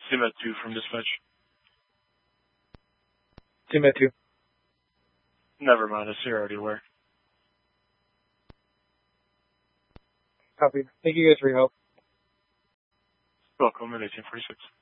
Team at 2 from dispatch. Team at 2. Never mind, you're already aware. Copy. Thank you guys for your help. Welcome at 1846.